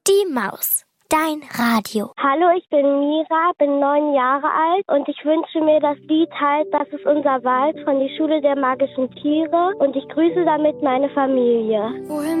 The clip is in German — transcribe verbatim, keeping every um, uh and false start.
Die Maus. Dein Radio. Hallo, ich bin Mira, bin neun Jahre alt und ich wünsche mir das Lied halt, das ist unser Wald von die Schule der magischen Tiere und ich grüße damit meine Familie. Wohin